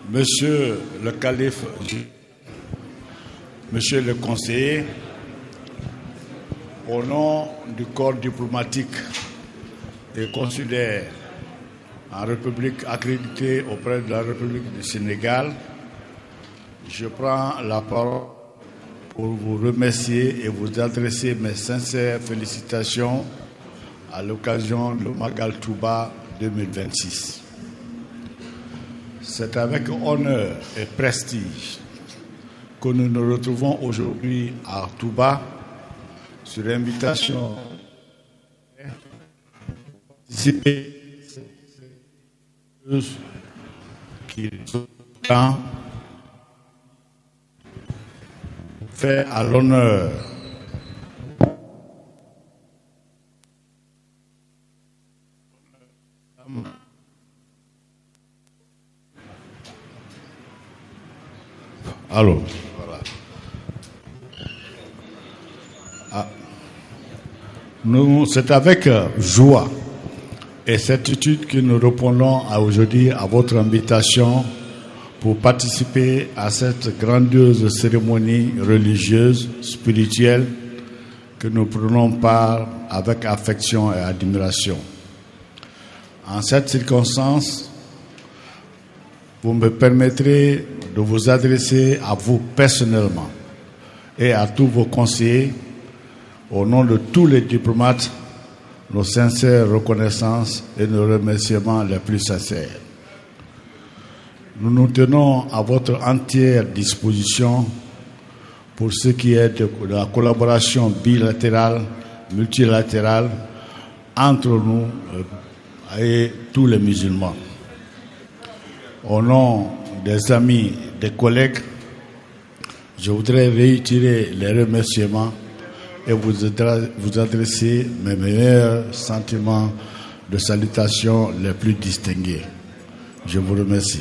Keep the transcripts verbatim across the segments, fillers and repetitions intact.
Monsieur le calife, Monsieur le conseiller, au nom du corps diplomatique et consulaire en République accrédité auprès de la République du Sénégal, je prends la parole pour vous remercier et vous adresser mes sincères félicitations à l'occasion du Magal Touba deux mille vingt-six. C'est avec honneur et prestige que nous nous retrouvons aujourd'hui à Touba sur invitation participer qui fait à l'honneur alors voilà. Ah. Nous, c'est avec joie et certitude que nous répondons à aujourd'hui à votre invitation pour participer à cette grandiose cérémonie religieuse, spirituelle, que nous prenons part avec affection et admiration. En cette circonstance, vous me permettrez de vous adresser à vous personnellement et à tous vos conseillers, au nom de tous les diplomates, nos sincères reconnaissances et nos remerciements les plus sincères. Nous nous tenons à votre entière disposition pour ce qui est de la collaboration bilatérale, multilatérale entre nous et tous les musulmans. Au nom des amis, des collègues, je voudrais réitérer les remerciements et vous vous adresser mes meilleurs sentiments de salutation les plus distingués. Je vous remercie.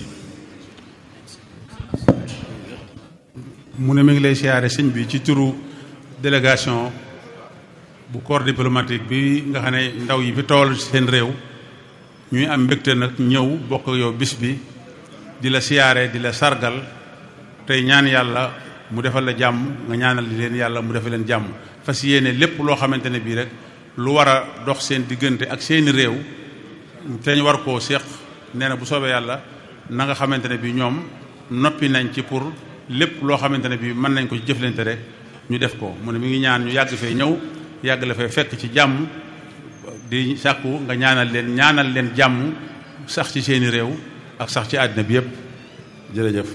mu ne mi ngi lay siyaare sëñ bi ci turu délégation bu corps diplomatique bi nga xam ne ndaw yi fi tool seen réew ñuy am mbégte nag ñëw bokk yow bis bi di la siyaare di la sargal tey ñaan yàlla mu defal la jàmm nga ñaanal leen yàlla mu defal leen jàmm fas yéene lépp loo xamante ne bii rek lu war a dox seen diggante ak seeni réew te ñu war koo séq nee na bu soobee yàlla na nga xamante ne bii ñoom noppi nañ ci pour lépp loo xamante ne bii mën nañ ko ci jëflante rek ñu def ko mu ne mi ngi ñaan ñu yàgg fee ñëw yàgg la fee fekk ci jàmm di sàkku nga ñaanal leen ñaanal leen jàmm sax ci seeni réew ak sax ci àddina bi yépp jërëjëf.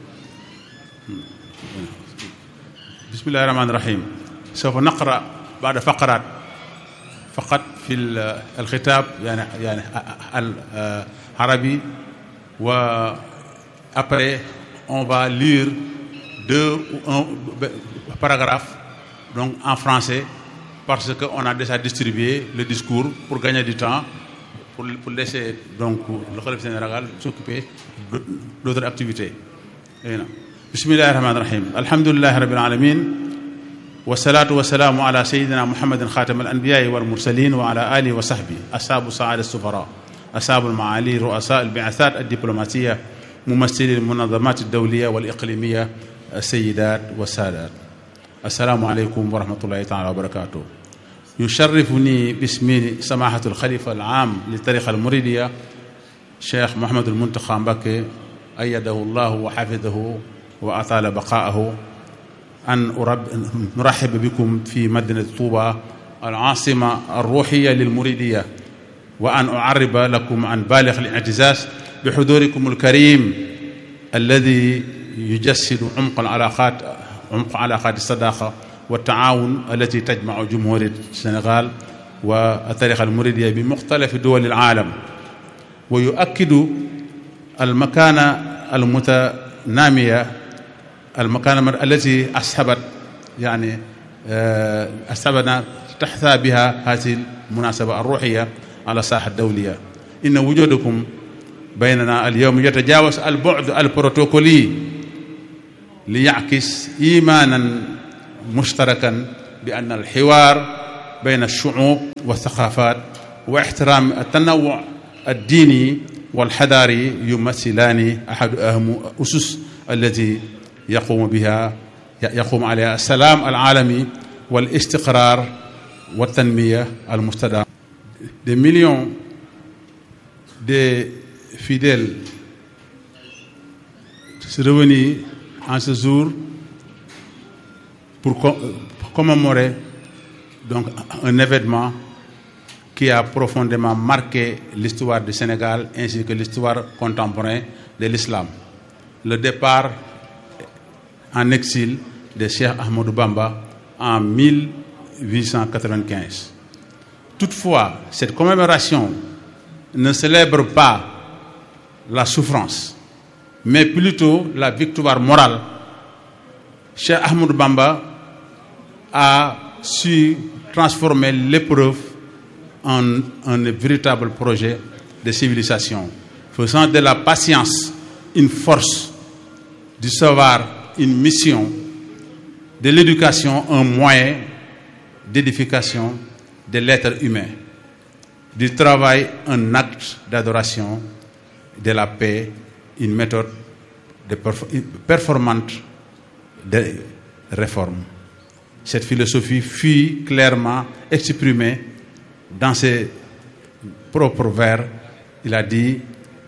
bismillahi rahmaani rahim. سوف نقرأ بعد فقرات فقط في الخطاب يعني يعني العربي و après on va lire deux ou un paragraphe donc en français parce que on a déjà distribué le discours pour gagner du temps pour pour laisser donc le khalife général s'occuper d'autres activités. Bismillahir Rahmanir Rahim. Alhamdulillahi Rabbil Alamin. والصلاة والسلام على سيدنا محمد خاتم الأنبياء والمرسلين وعلى آله وصحبه أصحاب السعادة السفراء أصحاب المعالي رؤساء البعثات الدبلوماسية ممثلي المنظمات الدولية والإقليمية السيدات والسادات السلام عليكم ورحمة الله تعالى وبركاته. يشرفني باسم سماحة الخليفة العام للطريقة المريدية شيخ محمد المنتقى مبكي أيده الله وحفظه وأطال بقاءه أن نرحب بكم في مدينة طوبى العاصمة الروحية للمريدية وأن أعرب لكم عن بالغ الاعتزاز بحضوركم الكريم الذي يجسد عمق العلاقات عمق علاقات الصداقة والتعاون التي تجمع جمهورية السنغال والطريقة المريدية بمختلف دول العالم ويؤكد المكانة المتنامية المكانة التي أسهبت يعني أسهبنا تحثى بها هذه المناسبة الروحية على الساحة الدولية. إن وجودكم بيننا اليوم يتجاوز البعد البروتوكولي ليعكس إيمانا مشتركا بأن الحوار بين الشعوب والثقافات واحترام التنوع الديني والحضاري يمثلان أحد أهم أسس التي يقوم بها يقوم عليها السلام العالمي والاستقرار والتنمية المستدامة. Des millions de fidèles se réunissent en ce jour pour commémorer donc un événement qui a profondément marqué l'histoire du Sénégal ainsi que l'histoire contemporaine de l'islam. Le départ en exil de Cheikh Ahmadou Bamba en mille huit cent quatre-vingt-quinze. Toutefois, cette commémoration ne célèbre pas la souffrance, mais plutôt la victoire morale. Cheikh Ahmadou Bamba a su transformer l'épreuve en, en un véritable projet de civilisation, faisant de la patience une force, du savoir une mission, de l'éducation un moyen d'édification de l'être humain, du travail un acte d'adoration, de la paix une méthode de perf- performante de réforme. Cette philosophie fut clairement exprimée dans ses propres vers. Il a dit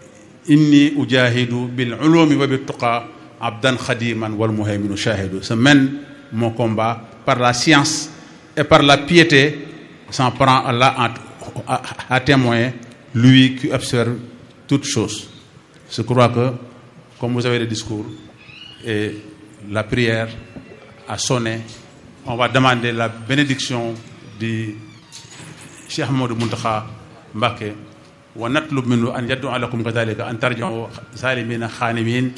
inni ujahidu bil ulumi wa bit tuqa abdan khadiman wal muhayminu shahidu. Je mène mon combat par la science et par la piété, s'en prend Allah à, à témoin, lui qui observe toutes choses. Je crois que, comme vous avez le discours et la prière a sonné, on va demander la bénédiction du Cheikh Ahmadou Mountakha Mbacké wa natlub minhu an yad'u lakum kadhalika an tarji'u salimina khanimin.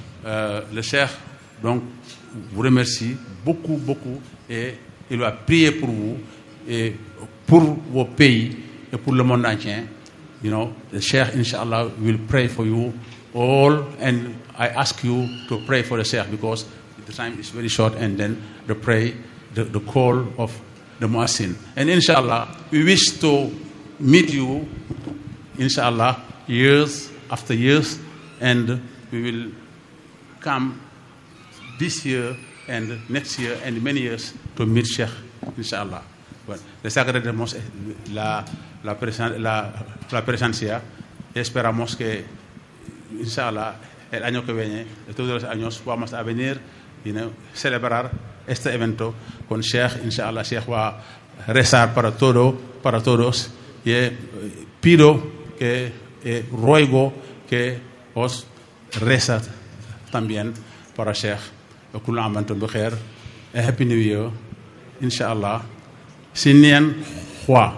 Le Cheikh donc vous remercie beaucoup beaucoup et il va prier pour vous et pour vos pays et pour le monde entier. You know, the Sheikh inshallah will pray for you all, and I ask you to pray for the Sheikh because the time is very short, and then the pray the, the call of the Muazzin. And inshallah we wish to meet you inshallah years after years, and we will come this year and next year and many years to meet Sheikh inshallah. Bueno, les agradecemos la, la, presen, la, la presencia y esperamos que, inshallah, el año que viene, todos los años, vamos a venir y you know, celebrar este evento con Sheikh. Inshallah, Sheikh va a rezar para todo, para todos. Y eh, pido que, eh, ruego que os reza también para Sheikh. Kullu aam wa antum bi khair. Happy New Year, inshallah. Sinien Hua.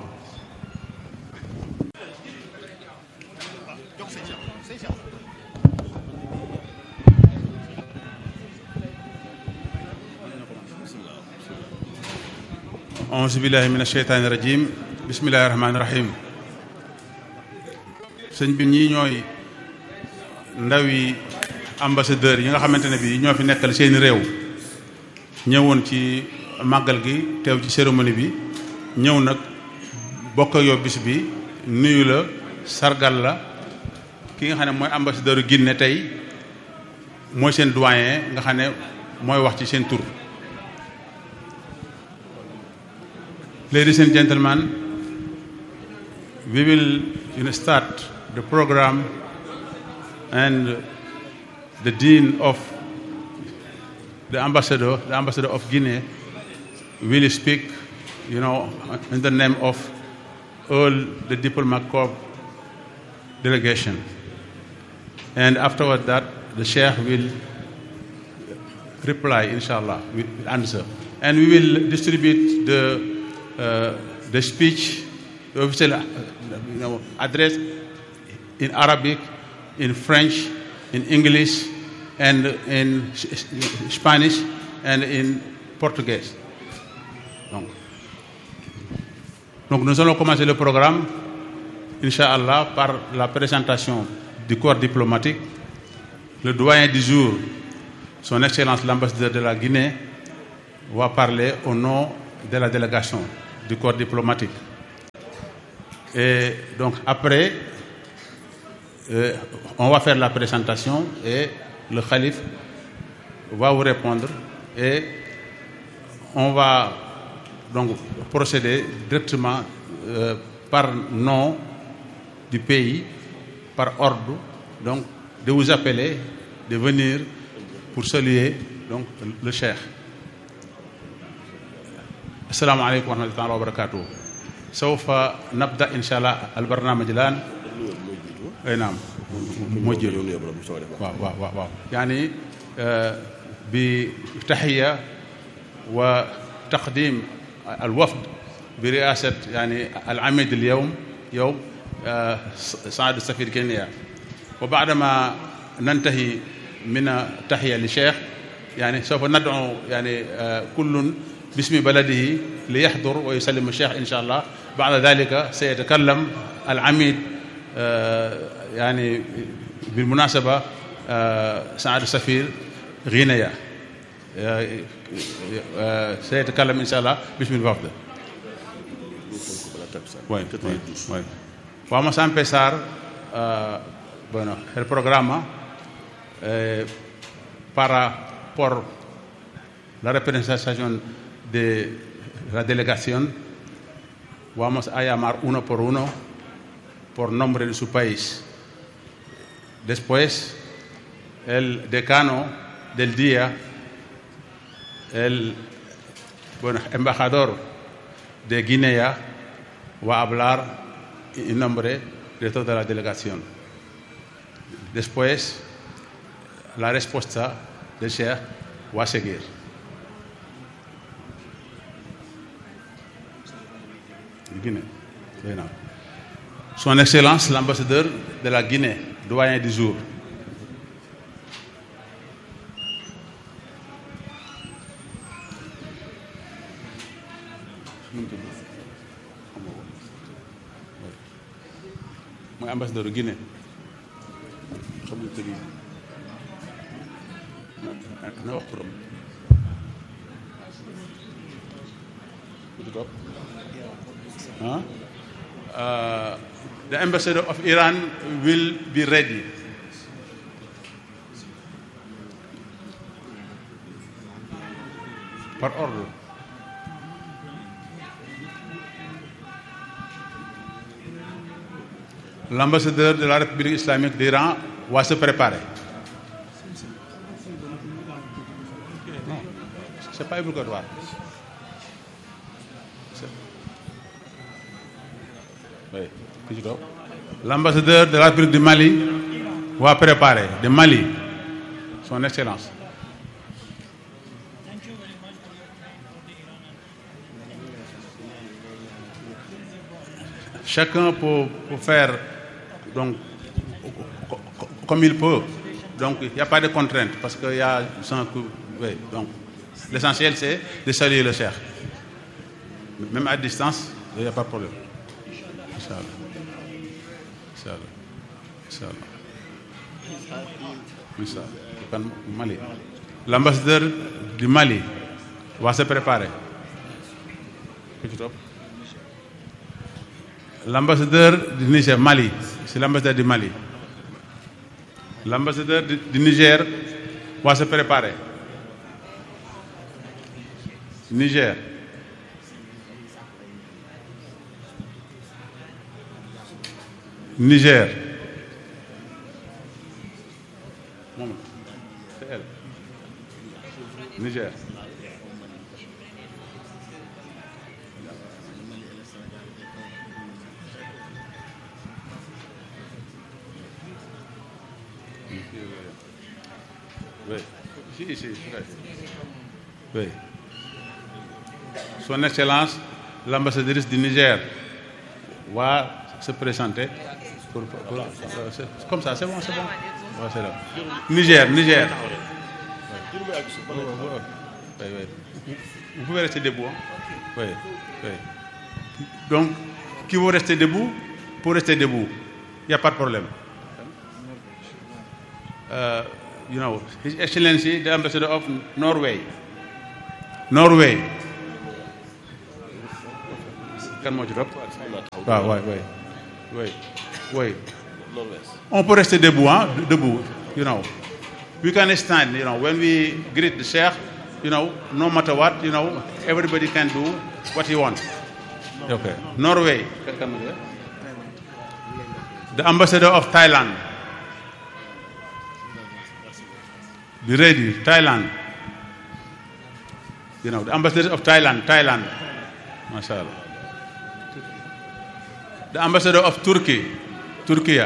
Auzu billahi minash shaytanir rajim. Bismillahir rahmanir rahim. Sëñ bi ñii ñooy ndawi ambassadeur yi nga xamante ne bi ñoo fi nekkal seen réew ñëwoon ci màggal gi teew ci cérémonie bi ñëw nag bokk ak yow bis bi nuyu la sargal la ki nga xam ne mooy ambassadeur Guinée tey mooy seen doyen nga xam ne mooy wax ci seen tur. Ladies and gentlemen, we will you know, start the program, and the Dean of the ambassador, the ambassador of Guinea, will speak, you know, in the name of all the diplomat corps delegation. And afterward that, the Sheikh will reply, inshallah, will answer. And we will distribute the uh, the speech, the official uh, you know, address in Arabic, in French, in English, and in Spanish, and in Portugais. Donc, donc nous allons commencer le programme, Inch'Allah, par la présentation du corps diplomatique. Le doyen du jour, son Excellence l'ambassadeur de la Guinée, va parler au nom de la délégation du corps diplomatique. Et donc après, euh, on va faire la présentation et le khalife va vous répondre et on va donc procéder directement euh, par nom du pays, par ordre, donc de vous appeler, de venir pour saluer donc le cheikh. Assalamu alaikum wa rahmatullahi wa barakatuh. سوف نبدأ إن شاء الله البرنامج الآن. أي نعم موجود. واو واو واو يعني آه بتحية وتقديم الوفد برئاسة يعني العميد اليوم يوم آه سعادة السفير كينيا. وبعدما ننتهي من التحية للشيخ يعني سوف ندعو يعني آه كل باسم بلده ليحضر ويسلم الشيخ إن شاء الله. بعد ذلك سيتكلم العميد آه يعني بالمناسبة آه سعادة السفير غينيا آه آه سيتكلم إن شاء الله باسم الوفد. Bueno, bueno. Vamos a empezar uh, bueno, el programa eh, para por la representación de la delegación. Vamos a llamar uno por uno por nombre de su país. Después, el decano del día, el bueno, embajador de Guinea, va a hablar en nombre de toda la delegación. Después, la respuesta del Sheikh va a seguir. Guinée. Son Excellence l'ambassadeur de la Guinée, doyen du jour. Mooy ambassadeur du Guinée. Xamul tëdd na wax turam. Huh? Uh, the ambassador of Iran will be ready. Par ordre. L'ambassadeur de la République islamique d'Iran va se préparer. Non, c'est pas obligatoire. Oui. L'ambassadeur de la République du Mali va préparer, de Mali, son Excellence. Chacun peut, peut faire donc comme il peut. Donc il n'y a pas de contrainte parce qu'il y a sans que, oui, donc l'essentiel c'est de saluer le cheikh. Même à distance, il n'y a pas de problème. Inch'Allah. Inch'Allah. Inch'Allah. Inch'Allah. Mali. L'ambassadeur du Mali va se préparer. L'ambassadeur du Niger, Mali, c'est l'ambassadeur du Mali. L'ambassadeur du Niger va se préparer. Niger. Niger. C'est elle. Niger. Oui. Si, si, oui. Son Excellence, l'ambassadrice du Niger, va se présenter. Pour, pour, pour, c'est comme ça, c'est bon, c'est bon. Ouais, c'est là. Niger, Niger. Oui. Oui, oui. Vous pouvez rester debout. Hein? Oui, oui. Donc, qui veut rester debout, pour rester debout. Il n'y a pas de problème. Uh, you know, His Excellency, the Ambassador of Norway. Norway. Kan moo ci topp? waaw waay waay waay waay On peut rester debout, hein, debout, you know. We can stand, you know, when we greet the Sheikh, you know, no matter what, you know, everybody can do what he wants. Okay. Norway. The ambassador of Thailand. Be ready, Thailand. You know, the ambassador of Thailand, Thailand. MashaAllah. The ambassador of Turkey, Turquie.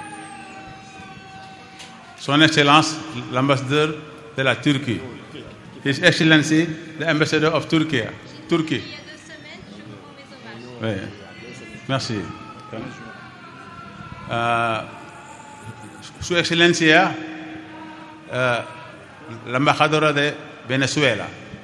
Son Excellence, l'ambassadeur de la Turquie. His Excellency, the ambassador of Turkey. Turquie. Oui. Merci. Uh, Su Excelencia, uh, l'embajadora de Venezuela.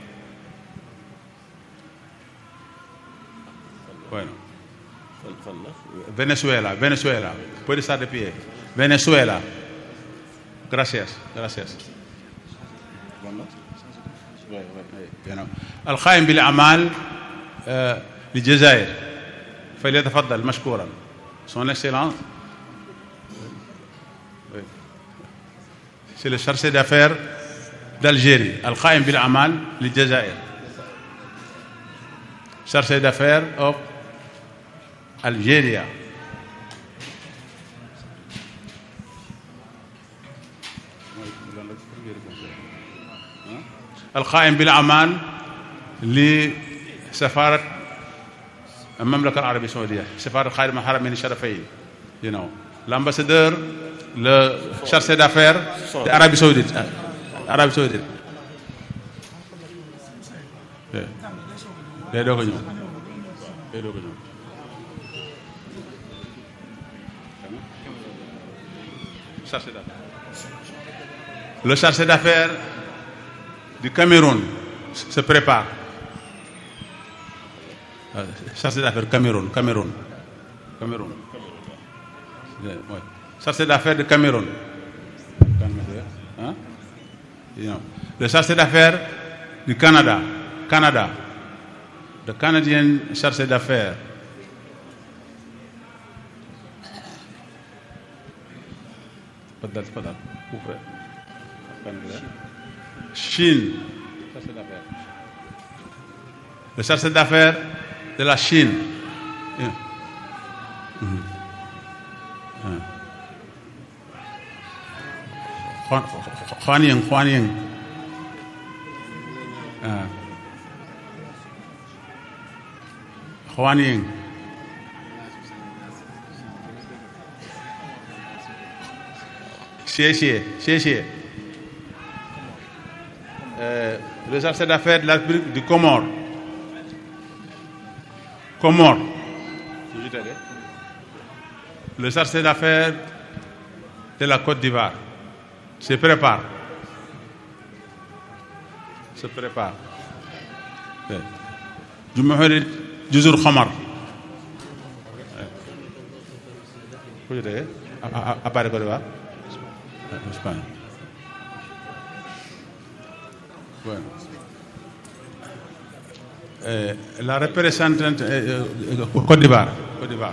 Bueno. Venezuela, Venezuela. Puede estar de pie. Venezuela. Gracias, gracias. القائم بالأعمال للجزائر فليتفضل مشكورا. Son Excellence, c'est le chargé d'affaires d'Algérie. القائم بالأعمال للجزائر. Chargé d'affaires of Algeria. القائم بالأعمال لسفارة المملكة العربية السعودية، سفارة خادم الحرمين الشريفين. You know, l'ambassadeur, le chargé d'affaires de l'Arabie Saoudite. Arabie Saoudite. day doog a ñëw day doog a ñëw. Chargé d'affaires. Le chargé d'affaires du Cameroun se prépare. Chargé d'affaires Cameroun, Cameroun, Cameroun. Ouais. Chargé d'affaires du Cameroun. Hein? Le chargé d'affaires du Canada, Canada. Le Canadien chargé d'affaires. تفضل تفضل. Chine. Le chargé d'affaires de la Chine. Huan Ying, Huan Ying. Huan Ying. Xie Xie, Xie Xie. Euh, le chargé d'affaires de la République du Comore. Comore. Le chargé d'affaires de la Côte d'Ivoire. Se prépare. Se prépare. Jumhuriyat Juzur Khamar. À part Côte d'Ivoire. Espagne. Bueno. Eh, la représentante eh, Côte d'Ivoire, Côte d'Ivoire.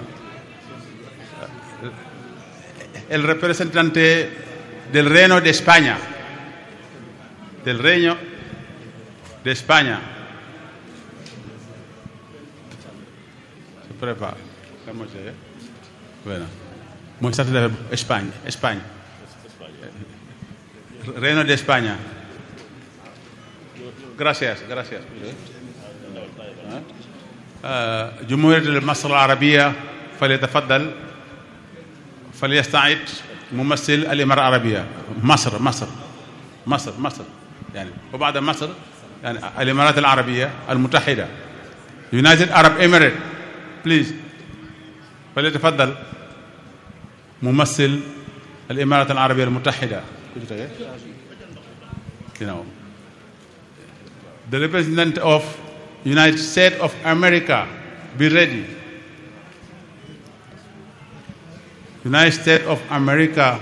El representante del Reino de España, del Reino de España. Se prepara. Bueno. Muchas gracias. España, España. Reino de España. Gracias, gracias. جمهورية مصر العربية فليتفضل فليستعد ممثل الإمارة العربية. مصر مصر مصر مصر يعني وبعد مصر يعني الإمارات العربية المتحدة. United Arab Emirates please فليتفضل ممثل الإمارات العربية المتحدة. You know, the representative of United States of America, be ready. United States of America.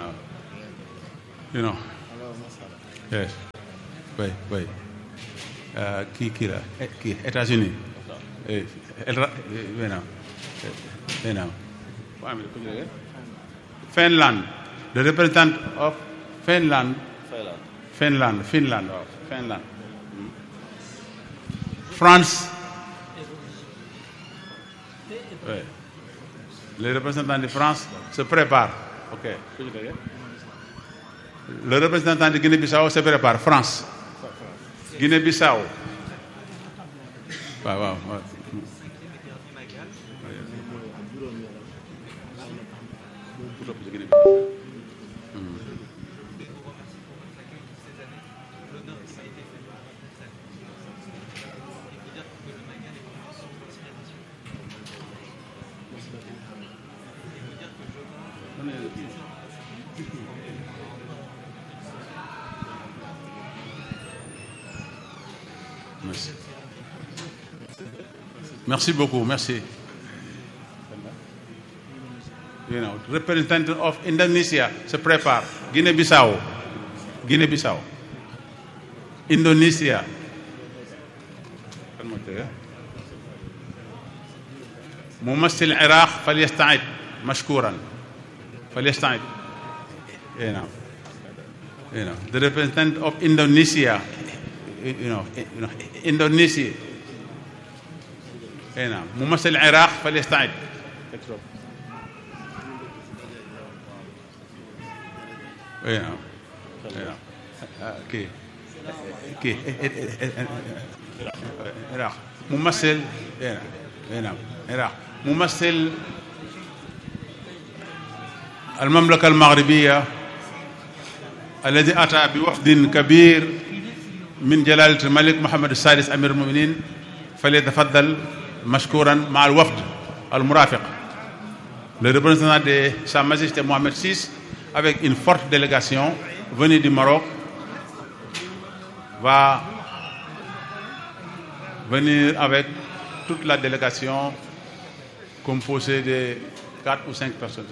You know. Yes. Wait, wait. euh, qui, qui, là, qui États-Unis. Eh, el, eh, no. Eh, no. Finland, the representative of Finland. Finland, Finland, oh, Finland. France. Oui. Les représentants de France se préparent. Ok. Le représentant de Guinée-Bissau se prépare. France. Guinée-Bissau. Waaw waaw waaw. Merci. Merci beaucoup, merci. You know, representative of Indonesia se prépare. Guinée-Bissau. Guinée-Bissau. Indonesia. ممثل العراق فليستعد مشكورا. فليستعد. You know. You know, the representative of Indonesia. You know, you know, Indonesia. You know, ممثل العراق فليستعد. You know, you know, okay, okay, العراق ممثل. You know, العراق ممثل المملكة المغربية الذي أتى بوفد كبير من جلالة الملك محمد السادس أمير المؤمنين فليتفضل مشكورا مع الوفد المرافق. Le représentant de Sa Majesté Mohamed six avec une forte délégation venue du Maroc va venir avec toute la délégation composée de quatre ou cinq personnes.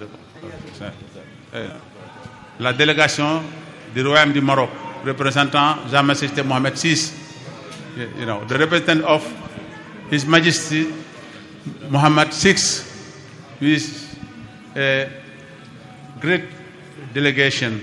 La délégation du Royaume du Maroc représentant Sa Majesté Mohamed six, you know, the representative of His Majesty Mohamed six, who is a great delegation.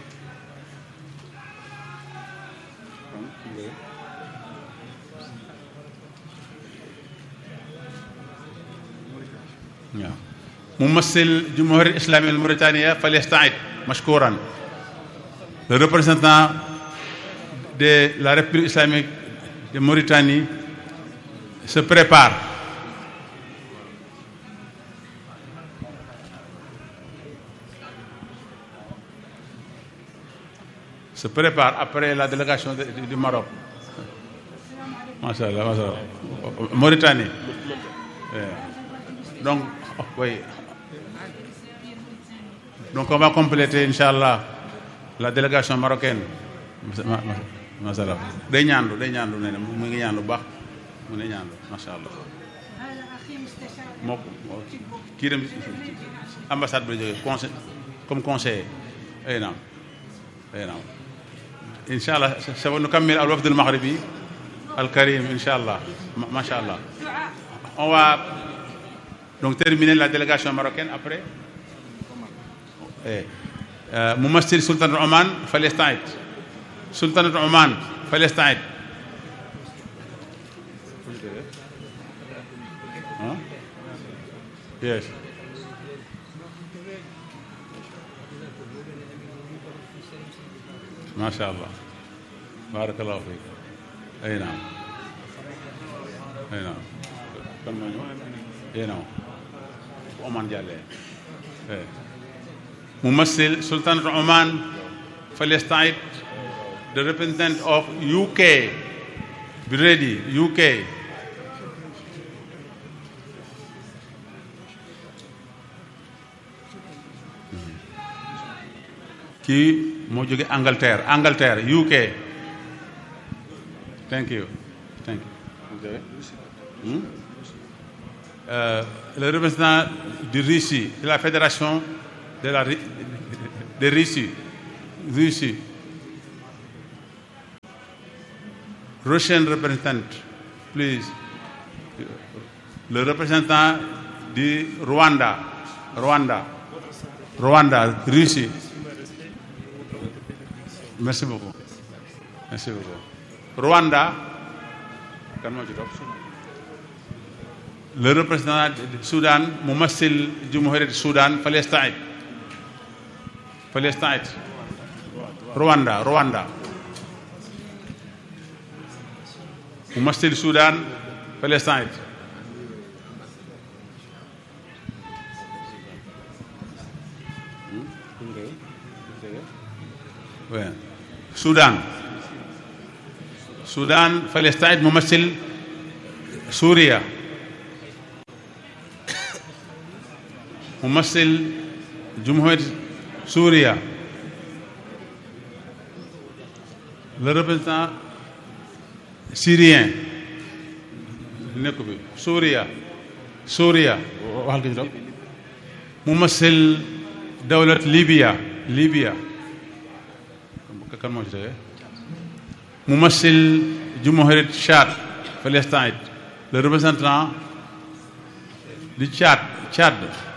Yeah. ممثل جمهورية الإسلامية الموريتانية فليستعد مشكورا. Le représentant de la République islamique de Mauritanie se prépare. Se prépare après la délégation de, de, du Maroc. Masha'Allah, Masha'Allah. Mauritanie. Yeah. Donc, oh, oui. Donc on va compléter, Inch'Allah, la délégation marocaine. Masha'Allah. Day ñaandu, day ñaandu nee na mu ngi ñaandu baax mu ngi ñaandu, Masha'Allah. moo ko kii dem ambassade bi jógee conseil comme conseiller. ay naam ay naam. Inch'Allah سنكمل الوفد المغربي الكريم Inch'Allah. Masha'Allah. On va donc terminer la délégation marocaine après. ممثل سلطنة عمان فليستعد. سلطنة عمان فليستعد. Yes. ما شاء الله. بارك الله فيك. أي نعم. أي نعم. أي نعم. عمان جالي. ممثل سلطنة عمان فليستعد. The representative of U K. Be ready. U K. kii moo jóge Angleterre Angleterre U K. Thank you. Thank you. Hmm? Euh, le représentant de Russie, de la Fédération de la de Russie. Russie. Russian representative, please. Le représentant du Rwanda, Rwanda, Rwanda, Russie. Merci beaucoup. Merci beaucoup. Rwanda, le représentant du Soudan, Moumassil Jumhuriyat du Soudan, Palestine. Palestine. Rwanda, Rwanda. Moumassil Soudan, Palestine. Oui. Soudan. Soudan, Palestine, ممثل سوريا. ممثل جمهورية سوريا. Le représentant syrien. سوريا. سوريا. ممثل دولة ليبيا. ليبيا. ممثل جمهورية تشاد فلسطين. Le représentant du Tchad, Tchad,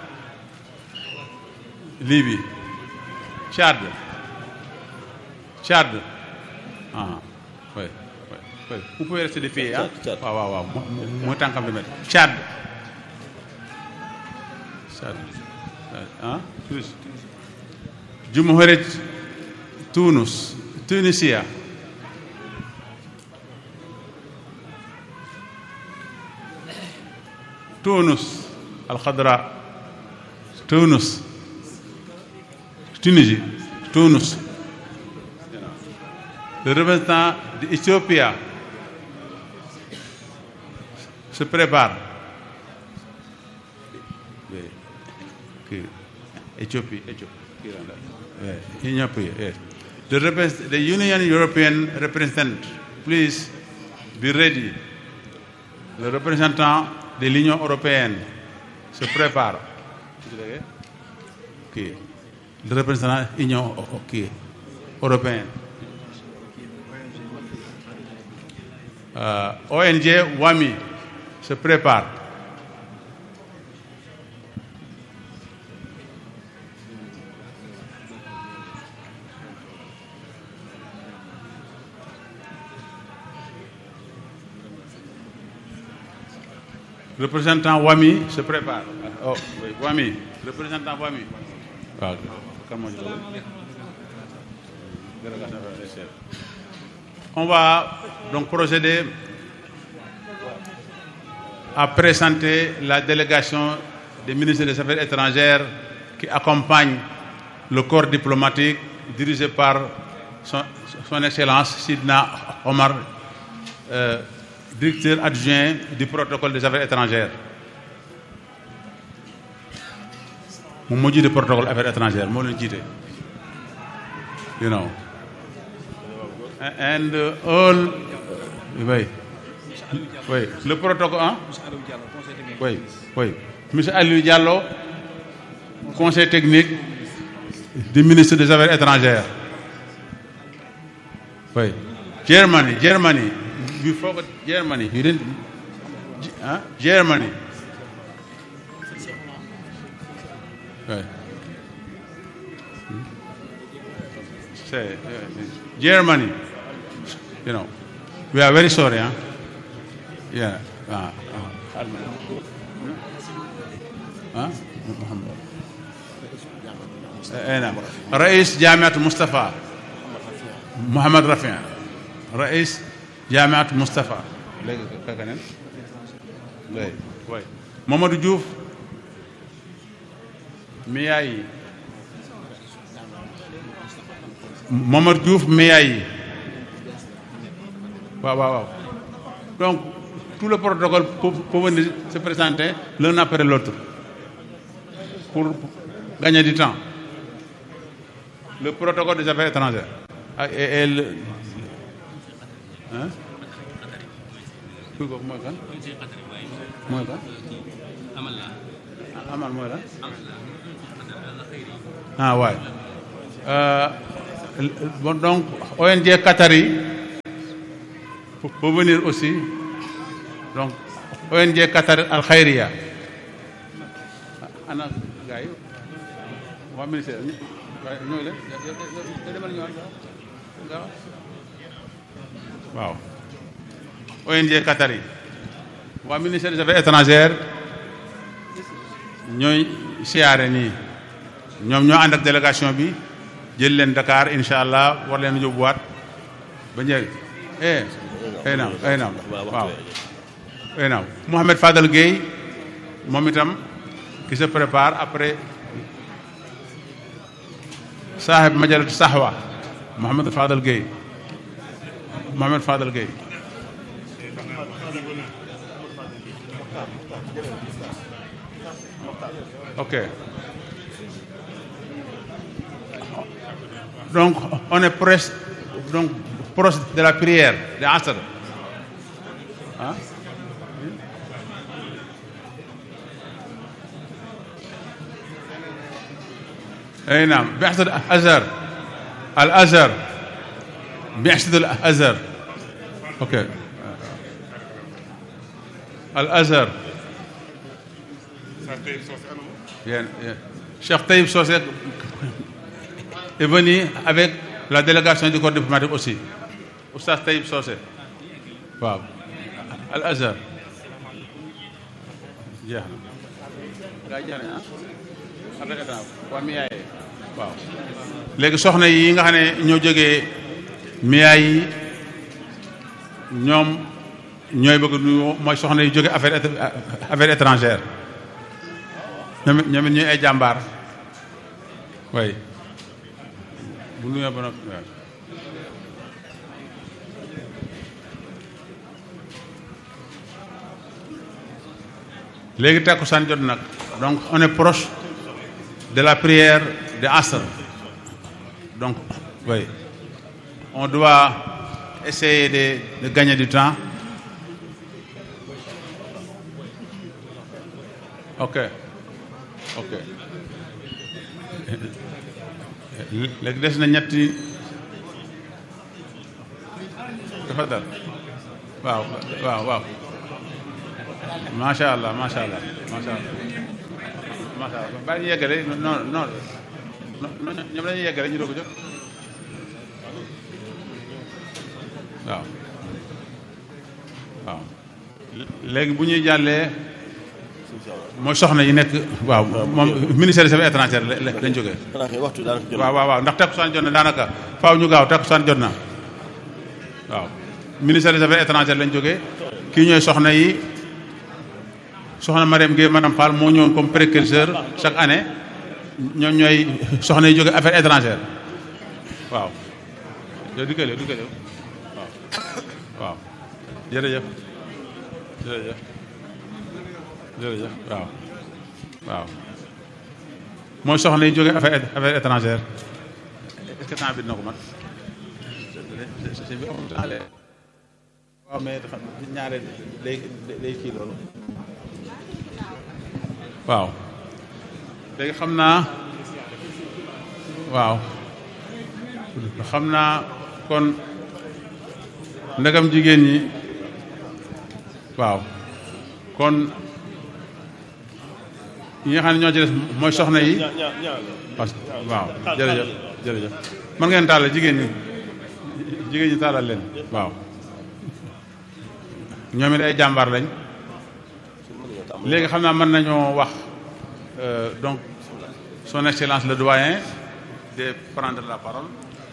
Libye, Tchad, Tchad. Ah, oui, oui, oui. Vous pouvez rester des pays, hein? Waouh, waouh, waouh. Moi, tant qu'on peut mettre. Tchad. Tchad. Hein? Plus. Jumhuriyet Tunis, Tunisia. Tunis, Al-Khadra, Tunis, Tunisie, Tunis. Le représentant d'Éthiopie se prépare. Éthiopie, Éthiopie. Yes. The, repre- the Union European representative, please be ready. Le représentant de l'Union européenne se prépare. Okay. Le représentant de l'Union okay. européenne. Uh, O N G WAMI se prépare. Le représentant WAMI se prépare. Oh, oui, WAMI. Le représentant WAMI. On va donc procéder à présenter la délégation des ministres des Affaires étrangères qui accompagne le corps diplomatique dirigé par son, son Excellence Sidna Omar, euh, directeur adjoint du protocole des affaires étrangères. Mon mot du protocole des affaires étrangères, moi le dis, you know, and uh, all, oui, oui, le protocole, hein? Oui, oui, Monsieur Aliou Diallo, conseil technique du ministre des Affaires étrangères. Oui, Germany, Germany. You forgot Germany. You didn't. Huh? Germany. Right. Say, uh, Germany. You know, we are very sorry, huh? Yeah. Uh, uh, huh? أنا رئيس جامعة مصطفى محمد رفيع رئيس جامعة مصطفى Mamadou Diouf Miayi Mamadou Diouf Miayi waaw waaw waaw donc tout le protocole peut venir se présenter l'un après l'autre pour gagner du temps. Le protocole des affaires étrangères et, et le hein mooy kan mooy kan amal mooy lan ah waay bon donc O N G Qatari pour venir aussi. Donc, O N G Qatar Al Khayriya. Ana gars yi waa ministère ñooy leen demal ñëwaat gaaw waaw O N G Qatar yi waa ministère des affaires étrangères ñooy siyaare nii ñoom ñoo ànd ak délégation bi jël leen Dakar incha allah war leen yóbbuwaat ba njëriñ eh ay naam ay naam waaw ay naam Mouhamed Fadal Gueye moom itam qui se prépare après Sahib Majalat Sahwa Mouhamed Fadal Gueye Mouhamed Fadal Gueye ok donc on est proche donc proche de la prière de Asr ah اي نعم بعثة الازهر الازهر بعثة الازهر اوكي الازهر bien Cheikh Taïb Socé est venu avec la délégation du corps diplomatique aussi Oustaz Taïb Socé waaw al azhar jeex na gaa jeex na ah avec état waa miyaay waaw léegi soxna yi nga xam ne ñoo jógee miyaay yi ñoom ñooy bëgg nu mooy soxna yi jógee affaire affaire étrangère ñoom it ñoom it ñuy ay jàmbaar way bu nuyoo ba nag waaw léegi takkusaan jot nag donc on est proche de la prière de Asr donc oui on doit essayer de, de gagner du temps ok ok léegi des na ñetti dafa dal waaw waaw waaw macha allah macha allah macha allah macha allah bàyyi ñu yeggale non non ñoom dañuy yeggale ñu doog a jóg waaw waaw léegi bu ñuy jàllee mooy soxna yi nekk waaw moom ministère des affaires étrangères lañ jógee waaw waaw waaw ndax takkusaan jot na daanaka faaw ñu gaaw takkusaan jot na waaw ministère des affaires étrangères lañ jógee kii ñooy soxna yi soxna Mariam Gueye madame Fall moo ñëwoon comme précurseur chaque année ñoom ñooy soxna yi jóge affaires étrangères waaw yow diggale diggale waaw waaw jërëjëf jërëjëf jërëjëf waaw waaw mooy soxna yi jóge affaires affaires étrangères est-ce que temps bi dina ko mat waaw mais ñaare day day kii loolu waaw léegi xam naa waaw xam naa kon ndegam jigéen ñi waaw kon ñi nga xam ne ñoo ci des mooy soxna yi parce que waaw jërëjëf jërëjëf mën ngeen tàllal jigéen ñi jigéen ñi tàllal leen waaw ñoom it ay jàmbaar lañ léegi xam naa mën nañoo wax donc son excellence le doyen de prendre la parole.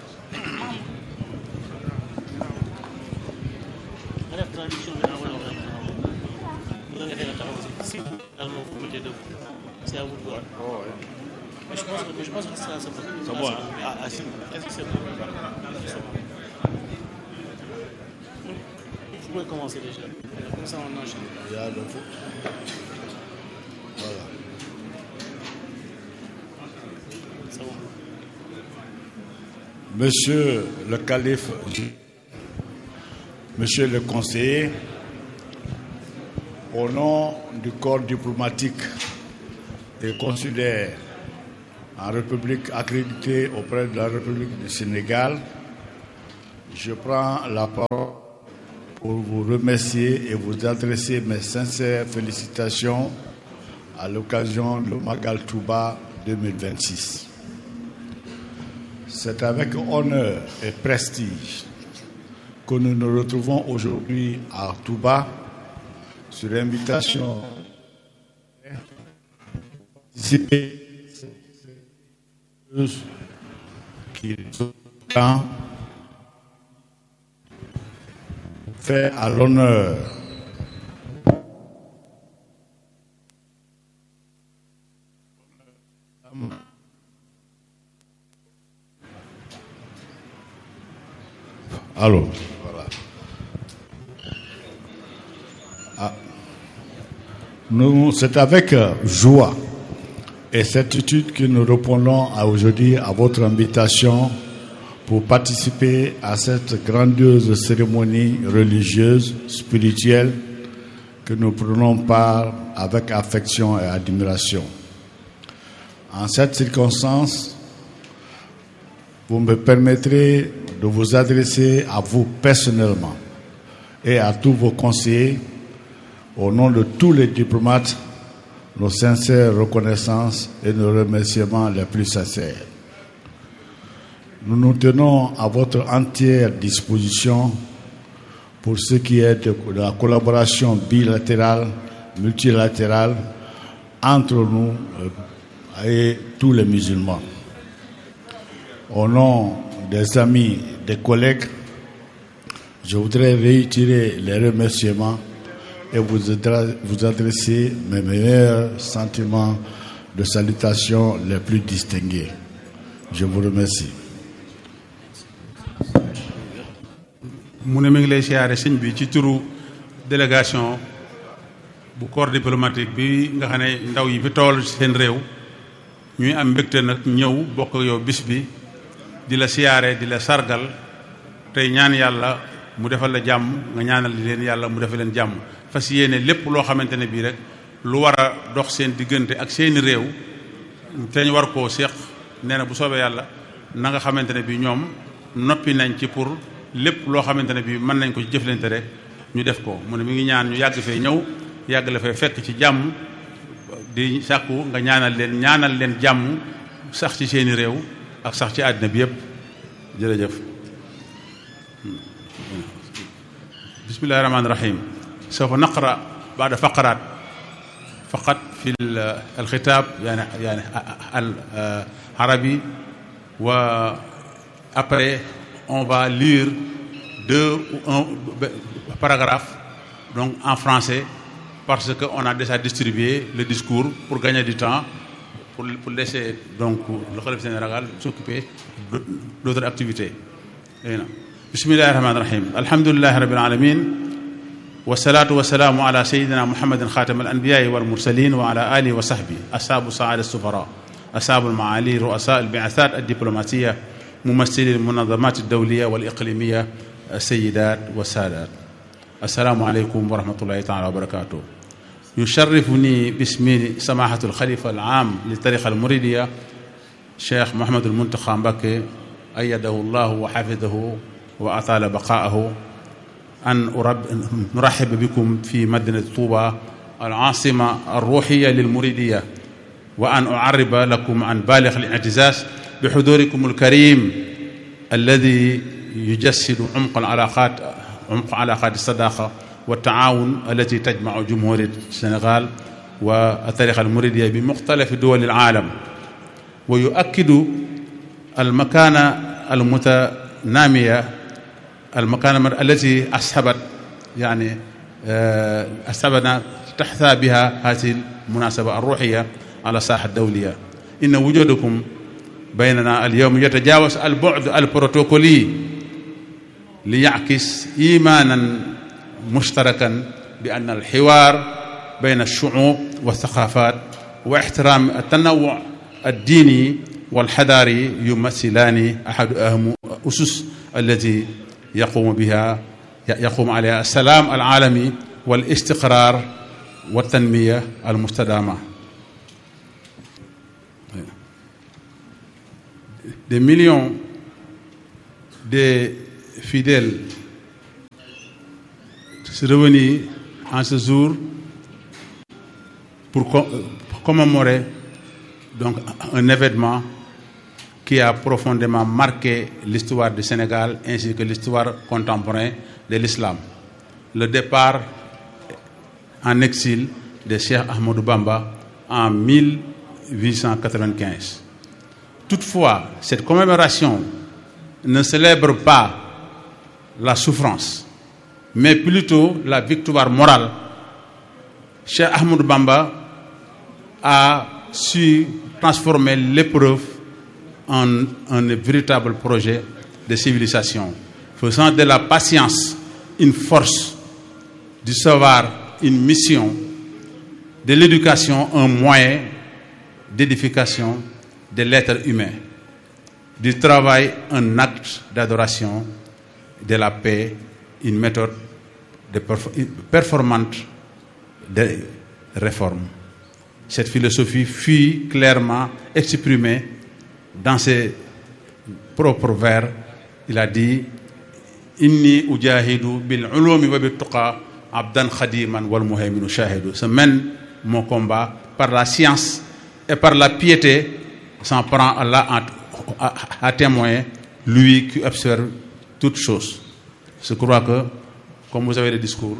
Vous pouvez commencer déjà. Comme ça, on enchaîne. Voilà. C'est bon. Monsieur le calife, monsieur le conseiller, au nom du corps diplomatique et consulaire en République accrédité auprès de la République du Sénégal, je prends la parole pour vous remercier et vous adresser mes sincères félicitations à l'occasion de Magal Touba deux mille vingt-six. C'est avec honneur et prestige que nous nous retrouvons aujourd'hui à Touba sur l'invitation de participer qui fait à l'honneur Alors, voilà. Ah. Nous, c'est avec joie et certitude que nous répondons à aujourd'hui à votre invitation pour participer à cette grandiose cérémonie religieuse, spirituelle, que nous prenons part avec affection et admiration. En cette circonstance, vous me permettrez de vous adresser à vous personnellement et à tous vos conseillers, au nom de tous les diplomates, nos sincères reconnaissances et nos remerciements les plus sincères. Nous nous tenons à votre entière disposition pour ce qui est de la collaboration bilatérale, multilatérale entre nous et tous les musulmans. Au nom des amis, des collègues, je voudrais réitérer les remerciements et vous adresser mes meilleurs sentiments de salutation les plus distingués. Je vous remercie. mu ne mi ngi lay siyaare sëñ bi ci turu délégation bu corps diplomatique bi nga xam ne ndaw yi fi tool seen réew ñuy am mbégte nag ñëw bokk ak yow bis bi di la siyaare di la sargal tey ñaan yàlla mu defal la jàmm nga ñaanal leen yàlla mu defal leen jàmm fas yéene lépp loo xamante ne bii rek lu war a dox seen diggante ak seeni réew te ñu war koo séq nee na bu soobee yàlla na nga xamante ne bii ñoom noppi nañ ci pour lépp loo xamante ne bii mën nañ ko ci jëflante rek ñu def ko mu ne mi ngi ñaan ñu yàgg fee ñëw yàgg la fee fekk ci jàmm di sàkku nga ñaanal leen ñaanal leen jàmm sax ci seeni réew ak sax ci àddina bi yépp jërëjëf. bismillahi rahmaani rahim sawfa naqra baada faqaraat faqat fi alxitaab yani yani al arabi wa après on va lire deux ou un paragraphe donc en français parce que on a déjà distribué le discours pour gagner du temps pour pour laisser donc le khalife général s'occuper d'autres activités. Bismillahir Rahmanir Rahim. Alhamdulillahi Rabbil Alamin. Wassalatu wassalamu ala sayyidina Muhammadin khatamil anbiya'i wal mursalin wa ala alihi wa sahbihi ashabu sa'adat sufara ashabul ma'ali ru'asa al-bi'athat ad-diplomatiyya ممثلي المنظمات الدولية والإقليمية السيدات والسادات السلام عليكم ورحمة الله تعالى وبركاته. يشرفني باسم سماحة الخليفة العام للطريقة المريدية شيخ محمد المنتخى مبكي أيده الله وحفظه وأطال بقاءه أن نرحب بكم في مدينة طوبى العاصمة الروحية للمريدية وأن أعرب لكم عن بالغ الاعتزاز بحضوركم الكريم الذي يجسد عمق العلاقات عمق علاقات الصداقة والتعاون التي تجمع جمهورية السنغال والطريقة المريدية بمختلف دول العالم ويؤكد المكانة المتنامية المكانة التي أسهبت يعني أسهبنا تحظى بها هذه المناسبة الروحية على الساحة الدولية. إن وجودكم بيننا اليوم يتجاوز البعد البروتوكولي ليعكس إيمانا مشتركا بأن الحوار بين الشعوب والثقافات واحترام التنوع الديني والحضاري يمثلان أحد أهم أسس التي يقوم بها يقوم عليها السلام العالمي والاستقرار والتنمية المستدامة. Des millions de fidèles suis revenu en ce jour pour commémorer donc un événement qui a profondément marqué l'histoire du Sénégal ainsi que l'histoire contemporaine de l'islam. Le départ en exil de Cheikh Ahmadou Bamba en mille huit cent quatre-vingt-quinze. Toutefois, cette commémoration ne célèbre pas la souffrance, mais plutôt la victoire morale. Cheikh Ahmadou Bamba a su transformer l'épreuve en, en un véritable projet de civilisation, faisant de la patience une force, du savoir une mission, de l'éducation un moyen d'édification de l'être humain, du travail un acte d'adoration, de la paix une méthode de perf- performante de réforme. Cette philosophie fut clairement exprimée dans ses propres vers. Il a dit inni ujahidu bil ulumi wa bit tuqa abdan khadiman wal muhayminu shahidu. Je mène mon combat par la science et par la piété, s'en prend Allah à, à témoin, lui qui observe toutes choses. Je crois que, comme vous avez le discours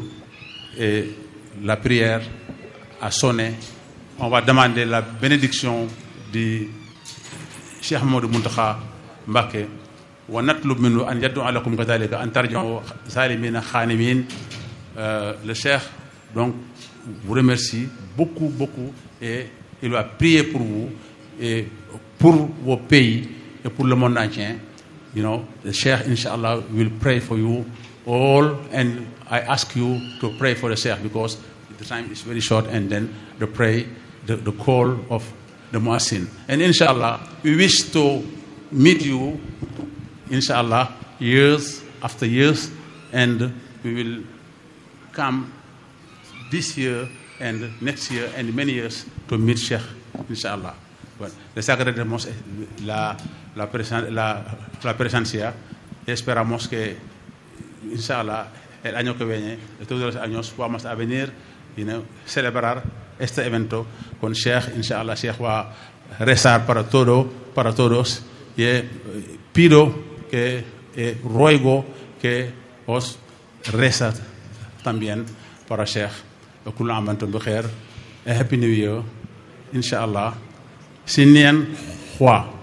et la prière a sonné, on va demander la bénédiction du Cheikh Ahmadou Mountakha Mbacké wa natlub minhu an yad'u lakum kadhalika an tarji'u salimina khanimin. Le Cheikh donc vous remercie beaucoup beaucoup et il va prier pour vous et pour vos pays et pour le monde entier. You know, the Sheikh, inshallah, will pray for you all, and I ask you to pray for the Sheikh because the time is very short, and then the pray, the, the call of the Muazzin. And inshallah, we wish to meet you, inshallah, years after years, and we will come this year and next year and many years to meet Sheikh, inshallah. Bueno, les agradecemos la, la, presen, la, la presencia y esperamos que, inshallah, el año que viene, todos los años, vamos a venir y you know, celebrar este evento con Sheikh. Inshallah, Sheikh va a rezar para todo, para todos. Y eh, pido que, eh, ruego que os reza también para Sheikh. Kullu aam wa antum bi khair. Happy New Year, inshallah. Sinien Hua.